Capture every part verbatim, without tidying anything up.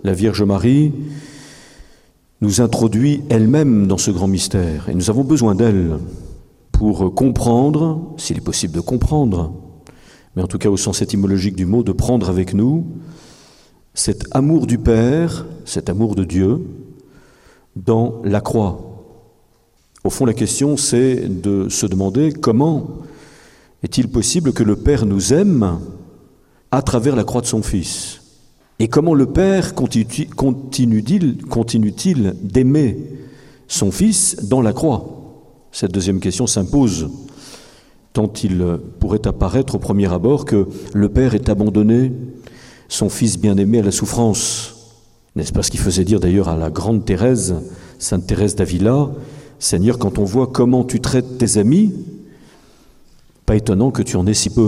la Vierge Marie nous introduit elle-même dans ce grand mystère. Et nous avons besoin d'elle pour comprendre, s'il est possible de comprendre, mais en tout cas au sens étymologique du mot, de prendre avec nous cet amour du Père, cet amour de Dieu, dans la croix. Au fond, la question, c'est de se demander comment est-il possible que le Père nous aime à travers la croix de son Fils ? Et comment le Père continue-t-il, continue-t-il, continue-t-il d'aimer son Fils dans la croix ? Cette deuxième question s'impose, tant il pourrait apparaître au premier abord que le Père ait abandonné son Fils bien-aimé à la souffrance. N'est-ce pas ce qu'il faisait dire d'ailleurs à la grande Thérèse, Sainte Thérèse d'Avila, « Seigneur, quand on voit comment tu traites tes amis, pas étonnant que tu en aies si peu. »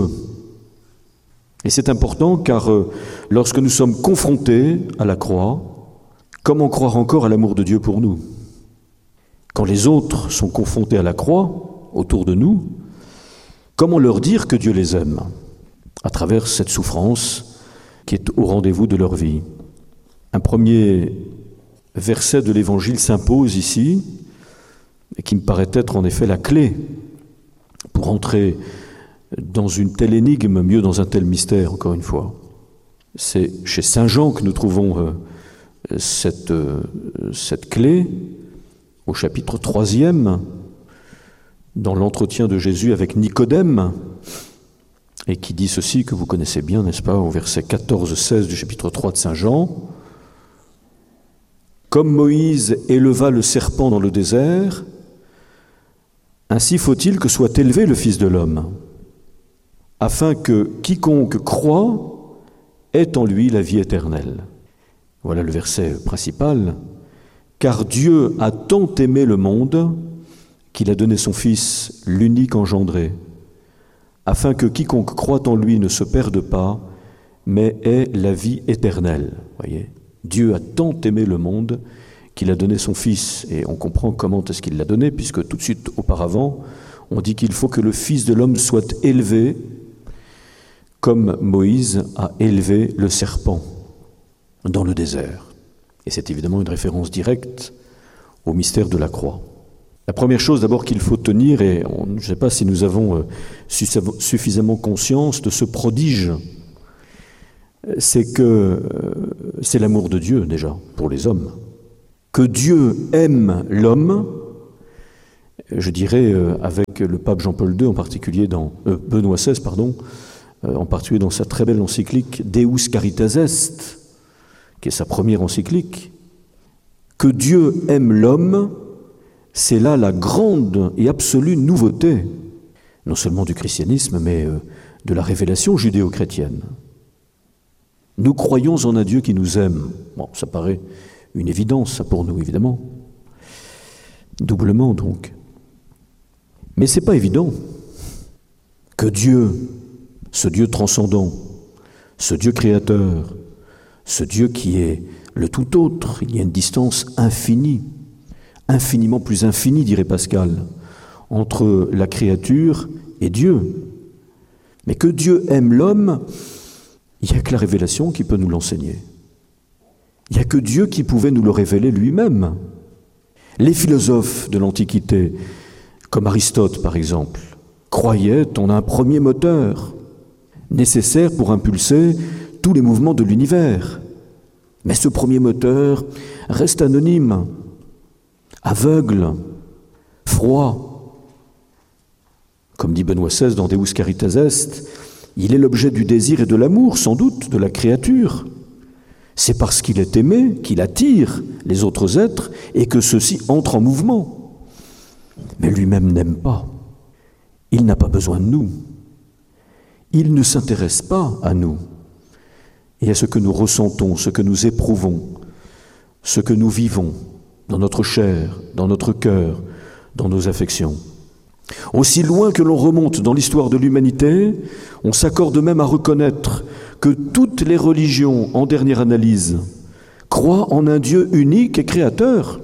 Et c'est important car euh, lorsque nous sommes confrontés à la croix, comment croire encore à l'amour de Dieu pour nous ? Quand les autres sont confrontés à la croix, autour de nous, comment leur dire que Dieu les aime à travers cette souffrance qui est au rendez-vous de leur vie ? Un premier verset de l'Évangile s'impose ici, et qui me paraît être en effet la clé pour entrer dans une telle énigme, mieux dans un tel mystère, encore une fois. C'est chez saint Jean que nous trouvons euh, cette, euh, cette clé, au chapitre troisième, dans l'entretien de Jésus avec Nicodème, et qui dit ceci, que vous connaissez bien, n'est-ce pas, au verset quatorze seize du chapitre trois de saint Jean. « Comme Moïse éleva le serpent dans le désert, ainsi faut-il que soit élevé le Fils de l'homme, afin que quiconque croit ait en lui la vie éternelle. » Voilà le verset principal. « Car Dieu a tant aimé le monde qu'il a donné son Fils, l'unique engendré, afin que quiconque croit en lui ne se perde pas, mais ait la vie éternelle. » Voyez, Dieu a tant aimé le monde qu'il a donné son Fils. Et on comprend comment est-ce qu'il l'a donné, puisque tout de suite auparavant, on dit qu'il faut que le Fils de l'homme soit élevé comme Moïse a élevé le serpent dans le désert. Et c'est évidemment une référence directe au mystère de la croix. La première chose d'abord qu'il faut tenir, et on, je ne sais pas si nous avons suffisamment conscience de ce prodige, c'est que euh, c'est l'amour de Dieu déjà pour les hommes. Que Dieu aime l'homme, je dirais euh, avec le pape Jean-Paul deux en particulier, dans euh, Benoît seize, pardon, euh, en particulier dans sa très belle encyclique Deus Caritas Est, qui est sa première encyclique. Que Dieu aime l'homme, c'est là la grande et absolue nouveauté, non seulement du christianisme, mais euh, de la révélation judéo-chrétienne. Nous croyons en un Dieu qui nous aime. Bon, ça paraît une évidence, ça pour nous, évidemment. Doublement, donc. Mais ce n'est pas évident que Dieu, ce Dieu transcendant, ce Dieu créateur, ce Dieu qui est le tout autre, il y a une distance infinie, infiniment plus infinie, dirait Pascal, entre la créature et Dieu. Mais que Dieu aime l'homme, il n'y a que la révélation qui peut nous l'enseigner. Il n'y a que Dieu qui pouvait nous le révéler lui-même. Les philosophes de l'Antiquité, comme Aristote par exemple, croyaient en un premier moteur, nécessaire pour impulser tous les mouvements de l'univers. Mais ce premier moteur reste anonyme, aveugle, froid. Comme dit Benoît seize dans Deus Caritas Est, il est l'objet du désir et de l'amour, sans doute, de la créature. C'est parce qu'il est aimé qu'il attire les autres êtres et que ceux-ci entrent en mouvement. Mais lui-même n'aime pas. Il n'a pas besoin de nous. Il ne s'intéresse pas à nous et à ce que nous ressentons, ce que nous éprouvons, ce que nous vivons dans notre chair, dans notre cœur, dans nos affections. Aussi loin que l'on remonte dans l'histoire de l'humanité, on s'accorde même à reconnaître que toutes les religions, en dernière analyse, croient en un Dieu unique et créateur.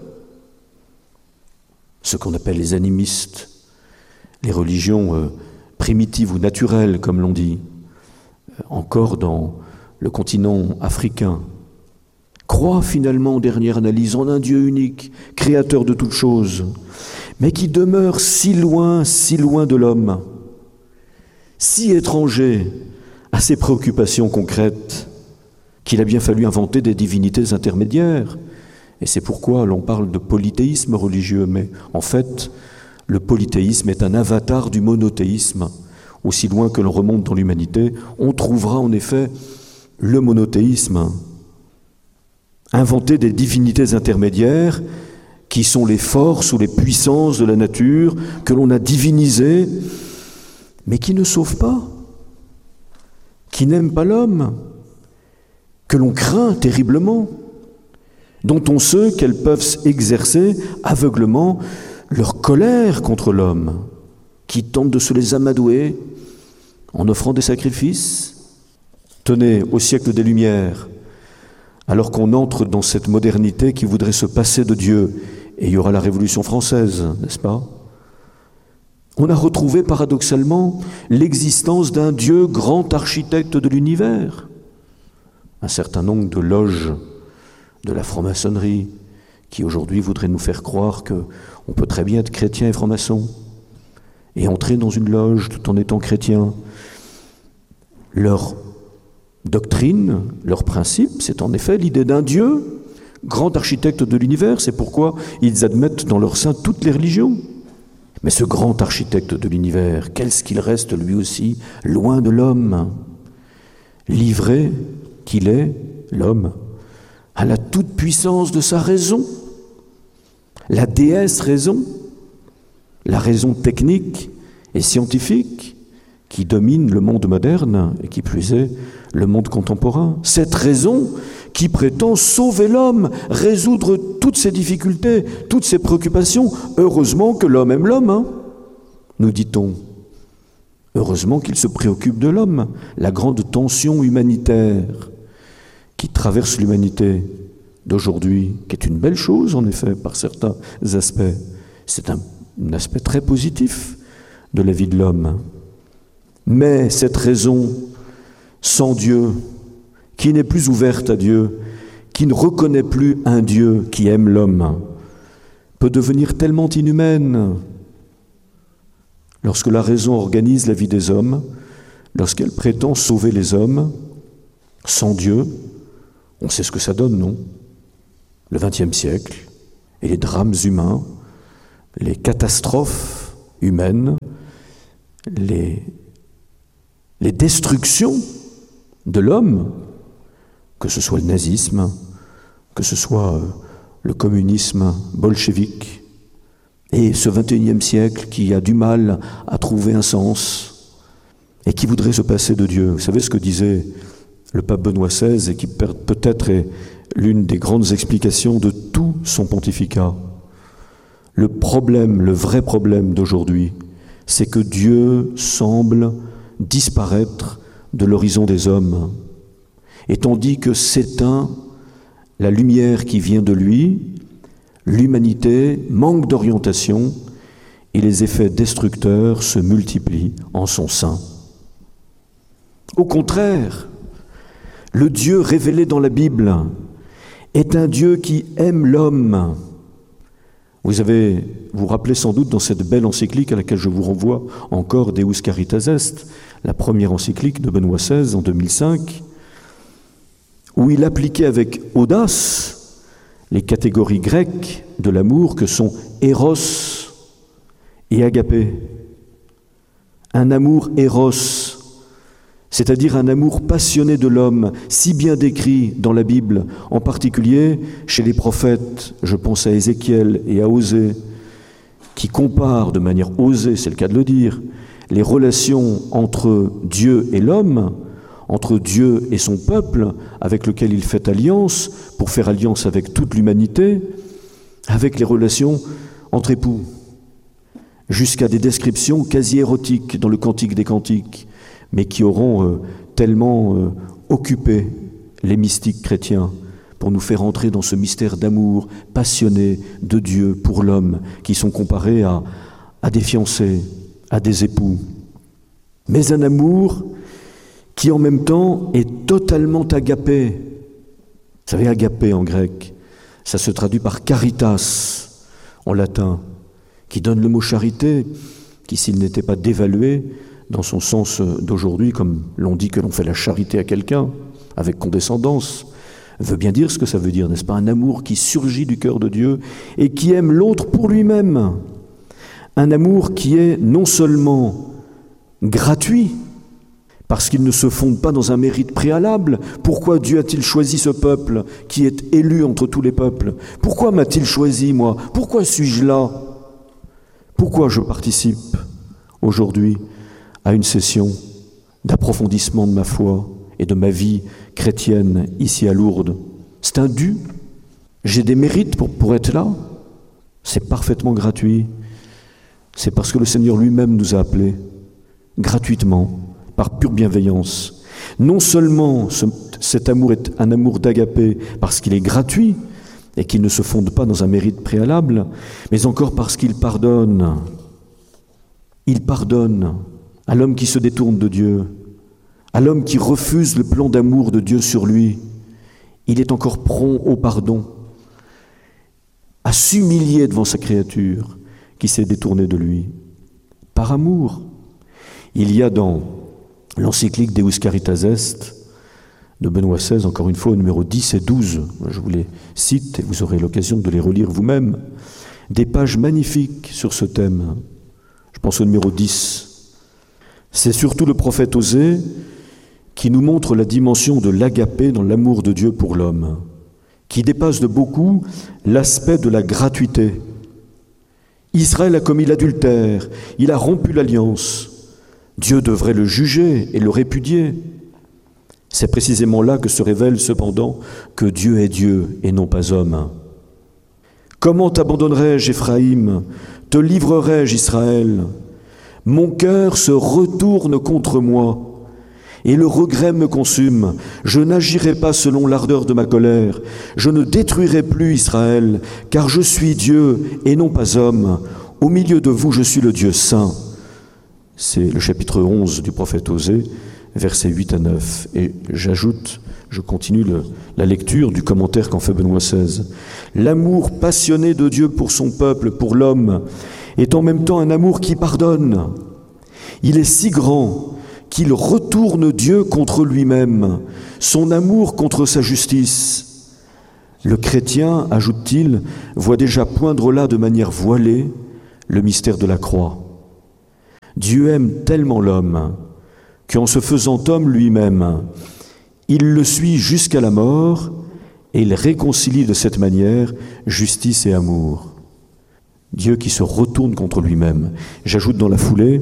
Ce qu'on appelle les animistes, les religions euh, primitives ou naturelles, comme l'on dit, euh, encore dans le continent africain, croit finalement en dernière analyse en un Dieu unique, créateur de toutes choses, mais qui demeure si loin, si loin de l'homme, si étranger à ses préoccupations concrètes, qu'il a bien fallu inventer des divinités intermédiaires. Et c'est pourquoi l'on parle de polythéisme religieux, mais en fait, le polythéisme est un avatar du monothéisme. Aussi loin que l'on remonte dans l'humanité, on trouvera en effet le monothéisme. Inventer des divinités intermédiaires qui sont les forces ou les puissances de la nature que l'on a divinisées, mais qui ne sauvent pas, qui n'aiment pas l'homme, que l'on craint terriblement, dont on sait qu'elles peuvent exercer aveuglement leur colère contre l'homme, qui tente de se les amadouer en offrant des sacrifices. Tenez, au siècle des Lumières, alors qu'on entre dans cette modernité qui voudrait se passer de Dieu, et il y aura la Révolution française, n'est-ce pas? On a retrouvé paradoxalement l'existence d'un Dieu grand architecte de l'univers. Un certain nombre de loges de la franc-maçonnerie qui aujourd'hui voudraient nous faire croire qu'on peut très bien être chrétien et franc-maçon et entrer dans une loge tout en étant chrétien. Leur doctrine, leur principe, c'est en effet l'idée d'un Dieu, grand architecte de l'univers. C'est pourquoi ils admettent dans leur sein toutes les religions. Mais ce grand architecte de l'univers, qu'est-ce qu'il reste lui aussi loin de l'homme, livré qu'il est, l'homme, à la toute-puissance de sa raison, la déesse raison, la raison technique et scientifique qui domine le monde moderne et qui plus est le monde contemporain. Cette raison qui prétend sauver l'homme, résoudre toutes ses difficultés, toutes ses préoccupations. Heureusement que l'homme aime l'homme, hein, nous dit-on. Heureusement qu'il se préoccupe de l'homme, la grande tension humanitaire qui traverse l'humanité d'aujourd'hui, qui est une belle chose en effet par certains aspects. C'est un, un aspect très positif de la vie de l'homme. Mais cette raison sans Dieu, qui n'est plus ouverte à Dieu, qui ne reconnaît plus un Dieu qui aime l'homme, peut devenir tellement inhumaine. Lorsque la raison organise la vie des hommes, lorsqu'elle prétend sauver les hommes, sans Dieu, on sait ce que ça donne, non? Le vingtième siècle, et les drames humains, les catastrophes humaines, les, les destructions de l'homme, que ce soit le nazisme, que ce soit le communisme bolchevique, et ce vingt et unième siècle qui a du mal à trouver un sens et qui voudrait se passer de Dieu. Vous savez ce que disait le pape Benoît seize et qui peut-être est l'une des grandes explications de tout son pontificat. Le problème, le vrai problème d'aujourd'hui, c'est que Dieu semble disparaître de l'horizon des hommes. Et tandis que s'éteint la lumière qui vient de lui, l'humanité manque d'orientation et les effets destructeurs se multiplient en son sein. Au contraire, le Dieu révélé dans la Bible est un Dieu qui aime l'homme. Vous avez, vous vous rappelez sans doute dans cette belle encyclique à laquelle je vous renvoie encore, Deus Caritas Est, la première encyclique de Benoît seize en deux mille cinq, où il appliquait avec audace les catégories grecques de l'amour que sont Eros et Agapé. Un amour Eros, c'est-à-dire un amour passionné de l'homme, si bien décrit dans la Bible, en particulier chez les prophètes, je pense à Ézéchiel et à Osée, qui comparent de manière osée, c'est le cas de le dire, les relations entre Dieu et l'homme, entre Dieu et son peuple, avec lequel il fait alliance, pour faire alliance avec toute l'humanité, avec les relations entre époux, jusqu'à des descriptions quasi érotiques dans le Cantique des Cantiques, mais qui auront euh, tellement euh, occupé les mystiques chrétiens pour nous faire entrer dans ce mystère d'amour passionné de Dieu pour l'homme, qui sont comparés à, à des fiancés, à des époux. Mais un amour qui en même temps est totalement agapé, Vous savez, agapé en grec, ça se traduit par caritas en latin, qui donne le mot charité, qui, s'il n'était pas dévalué dans son sens d'aujourd'hui, comme l'on dit que l'on fait la charité à quelqu'un, avec condescendance, veut bien dire ce que ça veut dire, n'est-ce pas? Un amour qui surgit du cœur de Dieu et qui aime l'autre pour lui-même. Un amour qui est non seulement gratuit, parce qu'il ne se fonde pas dans un mérite préalable. Pourquoi Dieu a-t-il choisi ce peuple qui est élu entre tous les peuples? Pourquoi m'a-t-il choisi, moi? Pourquoi suis-je là? Pourquoi je participe aujourd'hui à une session d'approfondissement de ma foi et de ma vie chrétienne ici à Lourdes? C'est un dû. J'ai des mérites pour, pour être là. C'est parfaitement gratuit. C'est parce que le Seigneur lui-même nous a appelés gratuitement, par pure bienveillance. Non seulement ce, cet amour est un amour d'agapé parce qu'il est gratuit et qu'il ne se fonde pas dans un mérite préalable, mais encore parce qu'il pardonne. Il pardonne à l'homme qui se détourne de Dieu, à l'homme qui refuse le plan d'amour de Dieu sur lui. Il est encore prompt au pardon, à s'humilier devant sa créature qui s'est détournée de lui, par amour. Il y a dans l'encyclique Deus Caritas Est de Benoît seize, encore une fois, au numéro dix et douze, je vous les cite et vous aurez l'occasion de les relire vous-même, des pages magnifiques sur ce thème. Je pense au numéro dix. C'est surtout le prophète Osée qui nous montre la dimension de l'agapé dans l'amour de Dieu pour l'homme, qui dépasse de beaucoup l'aspect de la gratuité. Israël a commis l'adultère, il a rompu l'alliance. Dieu devrait le juger et le répudier. C'est précisément là que se révèle cependant que Dieu est Dieu et non pas homme. Comment t'abandonnerai-je, Éphraïm? Te livrerai-je, Israël? Mon cœur se retourne contre moi et le regret me consume. Je n'agirai pas selon l'ardeur de ma colère. Je ne détruirai plus Israël, car je suis Dieu et non pas homme. Au milieu de vous, je suis le Dieu saint. C'est le chapitre onze du prophète Osée, versets huit à neuf. Et j'ajoute, je continue le, la lecture du commentaire qu'en fait Benoît seize. L'amour passionné de Dieu pour son peuple, pour l'homme, est en même temps un amour qui pardonne. Il est si grand qu'il retourne Dieu contre lui-même, son amour contre sa justice. Le chrétien, ajoute-t-il, voit déjà poindre là de manière voilée le mystère de la croix. Dieu aime tellement l'homme qu'en se faisant homme lui-même, il le suit jusqu'à la mort et il réconcilie de cette manière justice et amour. Dieu qui se retourne contre lui-même. J'ajoute dans la foulée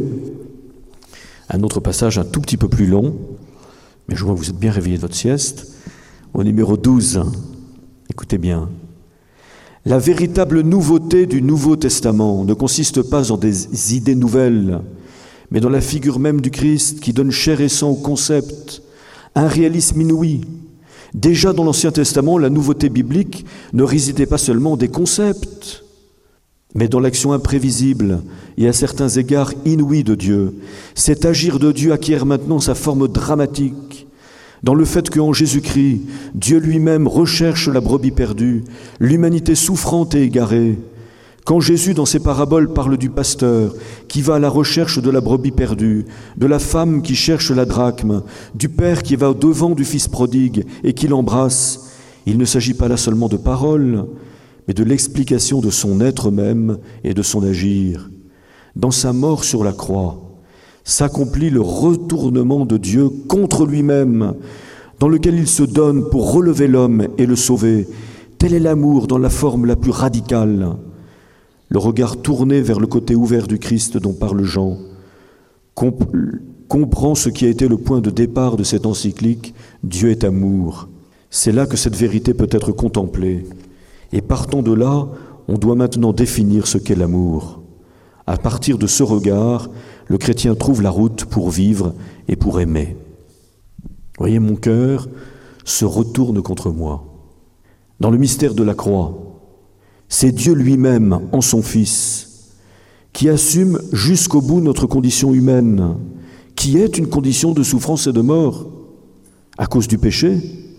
un autre passage un tout petit peu plus long, mais je vois que vous êtes bien réveillés de votre sieste, au numéro douze. Écoutez bien. La véritable nouveauté du Nouveau Testament ne consiste pas en des idées nouvelles, mais dans la figure même du Christ qui donne chair et sang au concept, un réalisme inouï. Déjà dans l'Ancien Testament, la nouveauté biblique ne résidait pas seulement dans des concepts, mais dans l'action imprévisible et à certains égards inouïe de Dieu. Cet agir de Dieu acquiert maintenant sa forme dramatique, dans le fait qu'en Jésus-Christ, Dieu lui-même recherche la brebis perdue, l'humanité souffrante et égarée. Quand Jésus, dans ses paraboles, parle du pasteur qui va à la recherche de la brebis perdue, de la femme qui cherche la drachme, du père qui va au-devant du fils prodigue et qui l'embrasse, il ne s'agit pas là seulement de paroles, mais de l'explication de son être même et de son agir. Dans sa mort sur la croix, s'accomplit le retournement de Dieu contre lui-même, dans lequel il se donne pour relever l'homme et le sauver. Tel est l'amour dans la forme la plus radicale. Le regard tourné vers le côté ouvert du Christ dont parle Jean comp- comprend ce qui a été le point de départ de cette encyclique « Dieu est amour ». C'est là que cette vérité peut être contemplée. Et partant de là, on doit maintenant définir ce qu'est l'amour. À partir de ce regard, le chrétien trouve la route pour vivre et pour aimer. Voyez, mon cœur se retourne contre moi. Dans le mystère de la croix, c'est Dieu lui-même, en son Fils, qui assume jusqu'au bout notre condition humaine, qui est une condition de souffrance et de mort, à cause du péché,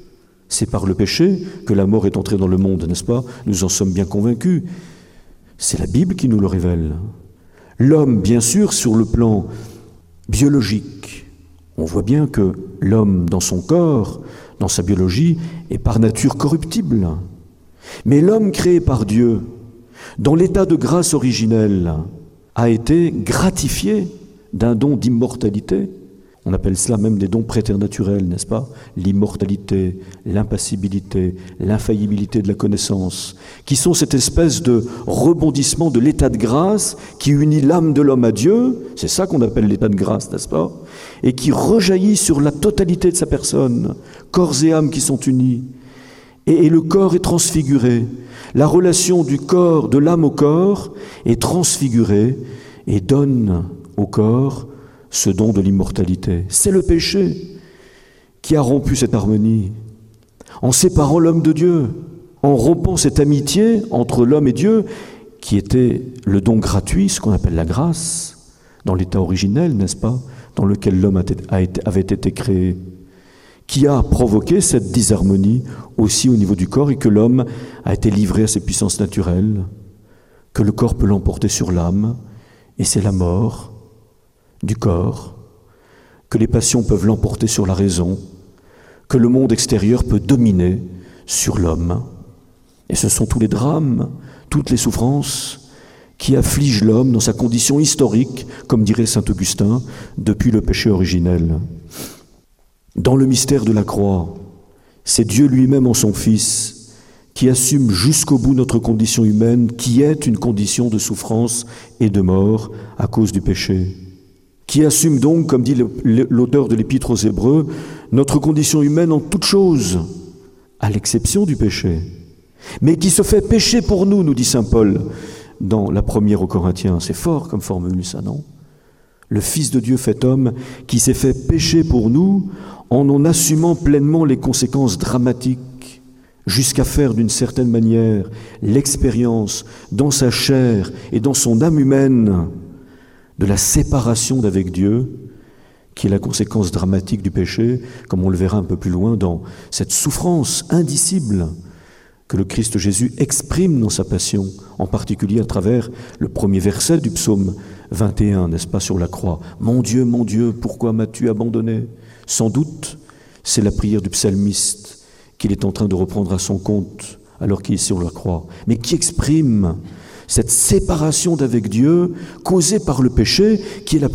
C'est par le péché que la mort est entrée dans le monde, n'est-ce pas? Nous en sommes bien convaincus. C'est la Bible qui nous le révèle. L'homme, bien sûr, sur le plan biologique, on voit bien que l'homme, dans son corps, dans sa biologie, est par nature corruptible. Mais l'homme créé par Dieu, dans l'état de grâce originel, a été gratifié d'un don d'immortalité. On appelle cela même des dons préternaturels, n'est-ce pas? L'immortalité, l'impassibilité, l'infaillibilité de la connaissance, qui sont cette espèce de rebondissement de l'état de grâce qui unit l'âme de l'homme à Dieu, c'est ça qu'on appelle l'état de grâce, n'est-ce pas? Et qui rejaillit sur la totalité de sa personne, corps et âme qui sont unis. Et, et le corps est transfiguré. La relation du corps, de l'âme au corps, est transfigurée et donne au corps ce don de l'immortalité. C'est le péché qui a rompu cette harmonie, en séparant l'homme de Dieu, en rompant cette amitié entre l'homme et Dieu, qui était le don gratuit, ce qu'on appelle la grâce, dans l'état originel, n'est-ce pas, dans lequel l'homme a été, avait été créé, qui a provoqué cette disharmonie aussi au niveau du corps, et que l'homme a été livré à ses puissances naturelles, que le corps peut l'emporter sur l'âme, et c'est la mort du corps, que les passions peuvent l'emporter sur la raison, que le monde extérieur peut dominer sur l'homme. Et ce sont tous les drames, toutes les souffrances qui affligent l'homme dans sa condition historique, comme dirait saint Augustin, depuis le péché originel. Dans le mystère de la croix, c'est Dieu lui-même en son Fils qui assume jusqu'au bout notre condition humaine, qui est une condition de souffrance et de mort à cause du péché. Qui assume donc, comme dit l'auteur de l'Épître aux Hébreux, notre condition humaine en toute chose, à l'exception du péché, mais qui se fait péché pour nous, nous dit saint Paul dans la première aux Corinthiens. C'est fort comme formule, ça, non? Le Fils de Dieu fait homme qui s'est fait péché pour nous en en assumant pleinement les conséquences dramatiques, jusqu'à faire d'une certaine manière l'expérience dans sa chair et dans son âme humaine de la séparation d'avec Dieu, qui est la conséquence dramatique du péché, comme on le verra un peu plus loin dans cette souffrance indicible que le Christ Jésus exprime dans sa passion, en particulier à travers le premier verset du psaume vingt et un, n'est-ce pas, sur la croix. « Mon Dieu, mon Dieu, pourquoi m'as-tu abandonné ?» Sans doute, c'est la prière du psalmiste qu'il est en train de reprendre à son compte alors qu'il est sur la croix, mais qui exprime cette séparation d'avec Dieu causée par le péché, qui est la